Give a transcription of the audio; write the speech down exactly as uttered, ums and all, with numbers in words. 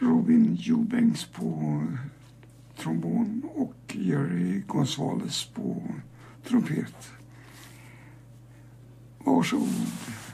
Robin Eubanks på trombon och Jerry Gonzales på trumpet. Varsågod.